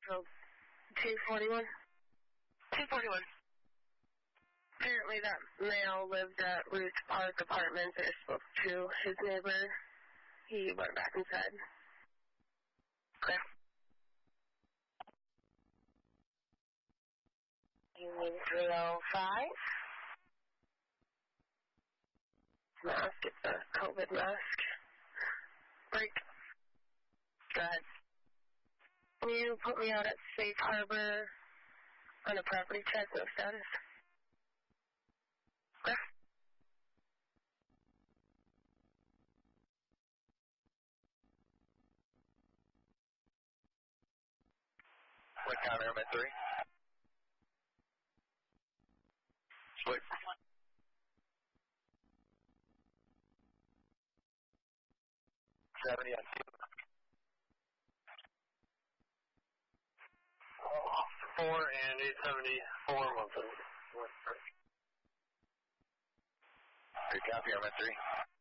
So, 241? 241. Apparently that male lived at Roots Park Apartments. I spoke to his neighbor. He went back inside. Okay. Union 305. Mask, it's a COVID mask. Break. Go ahead. Can you put me out at Safe Harbor on a property check, no status? Okay. What counter am I 3? What? 70 on 2. 4 and 874 monthly. Good copy, I'm at 3.